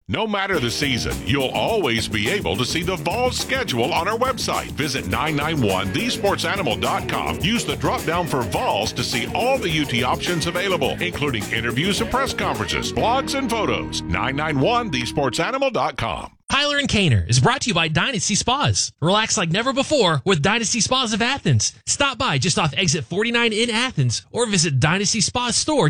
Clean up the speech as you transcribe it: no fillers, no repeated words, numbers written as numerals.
No matter the season, you'll always be able to see the Vols schedule on our website. Visit 991thesportsanimal.com. Use the drop-down for Vols to see all the UT options available, including interviews and press conferences, blogs, and photos. 991thesportsanimal.com. Tyler and Kaner is brought to you by Dynasty Spas. Relax like never before with Dynasty Spas of Athens. Stop by just off exit 49 in Athens or visit Dynasty Spas store